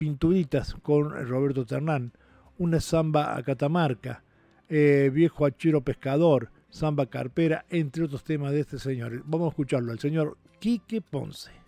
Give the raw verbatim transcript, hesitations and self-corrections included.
Pinturitas con Roberto Ternán, una samba a Catamarca, eh, Viejo Hachero Pescador, Samba Carpera, entre otros temas de este señor. Vamos a escucharlo, al señor Quique Ponce.